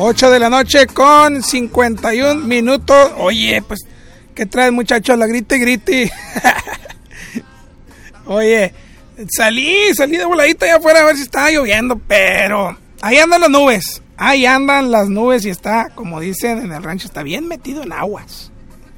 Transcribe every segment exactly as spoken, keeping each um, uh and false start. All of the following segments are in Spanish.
ocho de la noche con cincuenta y un minutos. Oye, pues, ¿qué traes, muchachos? La grite, grite. Oye, salí, salí de voladita allá afuera a ver si estaba lloviendo, pero ahí andan las nubes. Ahí andan las nubes y está, como dicen en el rancho, está bien metido en aguas.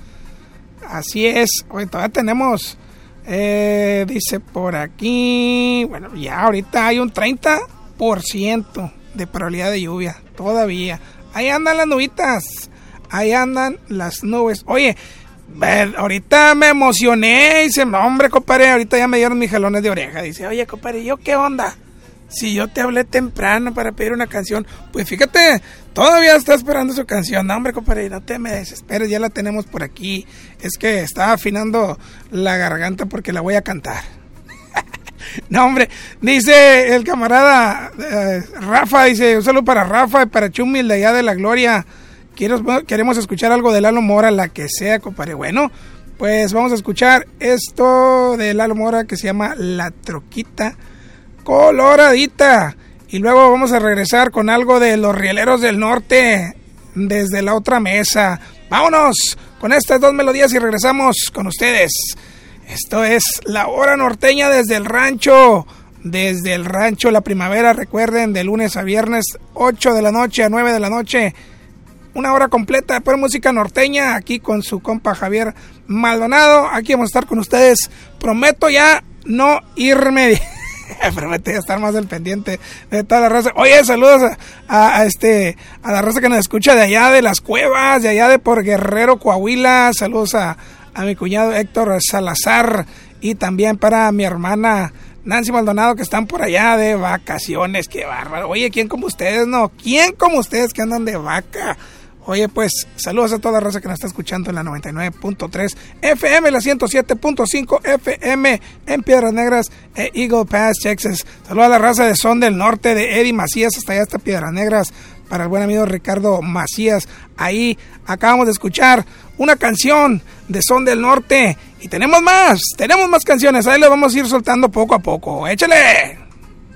Así es. Oye, todavía tenemos, eh, dice por aquí, bueno, ya ahorita hay un treinta por ciento de probabilidad de lluvia, todavía. Ahí andan las nubitas, ahí andan las nubes. Oye, ver, ahorita me emocioné y dice, hombre, compadre, ahorita ya me dieron mis jalones de oreja. Dice, oye, compadre, ¿yo qué onda? Si yo te hablé temprano para pedir una canción, pues fíjate, todavía está esperando su canción. No, hombre, compadre, no te me desesperes, ya la tenemos por aquí. Es que estaba afinando la garganta porque la voy a cantar. No, hombre, dice el camarada eh, Rafa, dice, un saludo para Rafa y para Chumil de allá de la Gloria. Quiero, queremos escuchar algo de Lalo Mora, la que sea, compadre. Bueno, pues vamos a escuchar esto de Lalo Mora que se llama La Troquita Coloradita. Y luego vamos a regresar con algo de Los Rieleros del Norte desde la otra mesa. Vámonos con estas dos melodías y regresamos con ustedes. Esto es La Hora Norteña desde el rancho. Desde el rancho La Primavera, recuerden, de lunes a viernes, ocho de la noche a nueve de la noche. Una hora completa de pura música norteña, aquí con su compa Javier Maldonado. Aquí vamos a estar con ustedes. Prometo ya no irme... Prometo ya estar más al pendiente de toda la raza. Oye, saludos a, a, a este a la raza que nos escucha de allá de las cuevas, de allá de por Guerrero, Coahuila. Saludos a, a mi cuñado Héctor Salazar y también para mi hermana Nancy Maldonado, que están por allá de vacaciones. Qué bárbaro. Oye, ¿quién como ustedes, no? ¿Quién como ustedes que andan de vaca? Oye, pues, saludos a toda la raza que nos está escuchando en la noventa y nueve punto tres F M, la ciento siete punto cinco F M en Piedras Negras e Eagle Pass, Texas. Saludos a la raza de Son del Norte, de Eddie Macías, hasta allá hasta Piedras Negras, para el buen amigo Ricardo Macías. Ahí acabamos de escuchar una canción de Son del Norte y tenemos más, tenemos más canciones. Ahí les vamos a ir soltando poco a poco. ¡Échale!